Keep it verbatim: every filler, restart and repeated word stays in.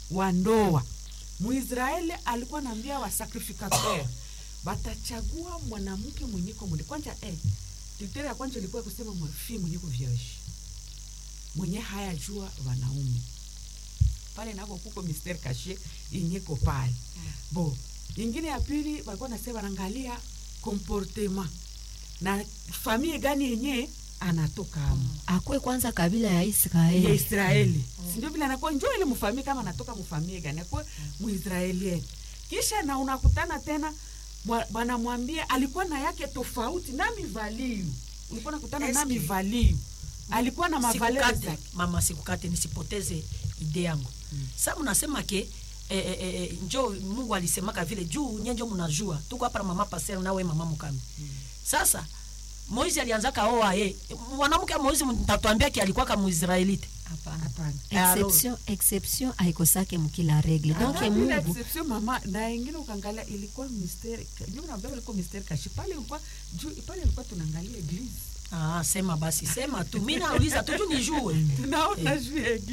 wa ndoa. Muisraeli alikuwa anaambia wa sacrificateur batachagua mwanamke mwenyeko mwende. Kwanza eh kriteria ya kwanza ilikuwa kusema mwafi mwenyeko vierge. Mwenye haya jua wanaume. Pale nako kuko mystère caché inyeko pale. Bo, ingine ya pili walikuwa nasema wanaangalia comportement. Na familia gani yenye anatoka hapo. Mm. Akwe kwanza kabila ya Israeli. Ya Israeli. Mm. Si ndio vile anakuwa njoo ile mfamilia kama anatoka mfamilia gani. Akwe Muisraeli. Kisha na unakutana tena bwana mwambie alikuwa na yake tofauti na mivalio. Ulikuwa unakutana na mivalio. Alikuwa na mavalio zake. Mama sikukate nisipoteze idea yangu. Mm. Sasa mnasema ke eh, eh, eh, njoo Mungu alisemaka vile juu nyenjo mnajua. Tuko hapa na mama pasel na wewe mama mkami. Mm. Sasa Moizi alianza kaoa eh mwanamke Moizi mtatuambia ki alikuwa kama Muisraelite. Hapana. Hapana. Exception exception haikosake mkila regle. Donc Mungu exception mama na ingine ukaangalia ilikuwa mystère. Ndio unaambia ilikuwa mystère caché pale ilikuwa juu pale ilikuwa tunaangalia église. Ah sema basi sema tu mimi nauliza tu nijue. Tunaona juu